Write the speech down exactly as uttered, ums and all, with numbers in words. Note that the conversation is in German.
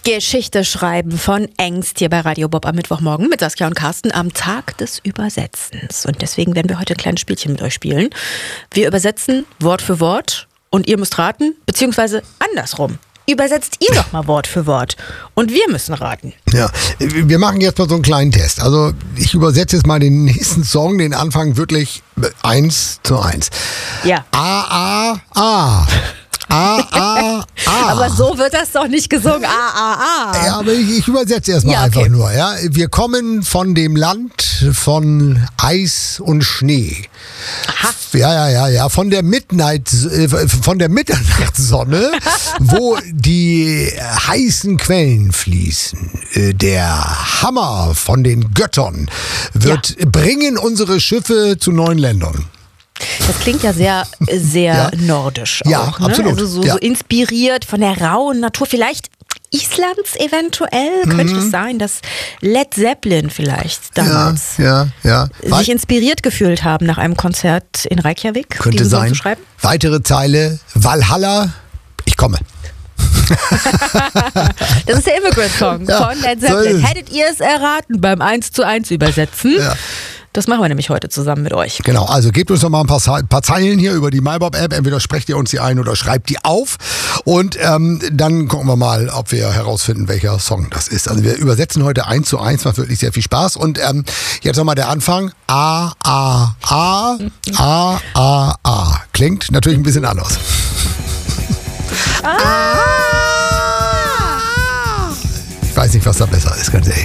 Geschichte schreiben von Engst hier bei Radio Bob am Mittwochmorgen mit Saskia und Carsten am Tag des Übersetzens. Und deswegen werden wir heute ein kleines Spielchen mit euch spielen. Wir übersetzen Wort für Wort und ihr müsst raten, beziehungsweise andersrum. Übersetzt ihr doch mal Wort für Wort und wir müssen raten. Ja, wir machen jetzt mal so einen kleinen Test. Also ich übersetze jetzt mal den nächsten Song, den Anfang wirklich eins zu eins. Ja. A, A, A. A, A, A. Aber so wird das doch nicht gesungen. A, A, A. Ja, aber ich, ich übersetze erstmal Ja, okay. einfach nur. Ja? Wir kommen von dem Land von Eis und Schnee. Aha. Ja, ja, ja, ja. Von der Midnight, äh, von der Mitternachtssonne, wo die heißen Quellen fließen. Äh, der Hammer von den Göttern wird Ja. bringen unsere Schiffe zu neuen Ländern. Das klingt ja sehr, sehr Ja. nordisch auch. Ja, ne? absolut. Also so, Ja. so inspiriert von der rauen Natur. Vielleicht Islands eventuell? Mhm. Könnte es sein, dass Led Zeppelin vielleicht damals Ja, ja, ja. sich inspiriert gefühlt haben nach einem Konzert in Reykjavik? Könnte diesen Song sein. zu schreiben? Weitere Zeile, Valhalla, ich komme. Das ist der Immigrant-Song Ja, von Led so ist Zeppelin. es. Hättet ihr es erraten beim eins zu eins Übersetzen? Ja. Das machen wir nämlich heute zusammen mit euch. Genau, also gebt uns noch mal ein paar, Ze- paar Zeilen hier über die MyBob-App. Entweder sprecht ihr uns die ein oder schreibt die auf. Und ähm, dann gucken wir mal, ob wir herausfinden, welcher Song das ist. Also wir übersetzen heute eins zu eins, macht wirklich sehr viel Spaß. Und ähm, jetzt nochmal der Anfang. A, A, A, A, A, A. Klingt natürlich ein bisschen anders. Ah! Ich weiß nicht, was da besser ist, ganz ehrlich.